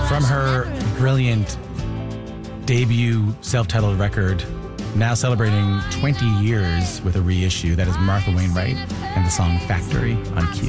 From her brilliant debut self-titled record, now celebrating 20 years with a reissue, that is Martha Wainwright and the song Factory on Q.